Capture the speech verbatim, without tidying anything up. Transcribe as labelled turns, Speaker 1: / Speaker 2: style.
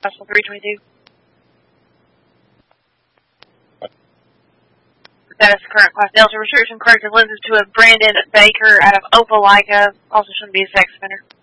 Speaker 1: Russell three twenty-two. That is the current class Delta. Restriction corrective lenses to a Brandon Baker out of Opelika. Also shouldn't be a sex offender.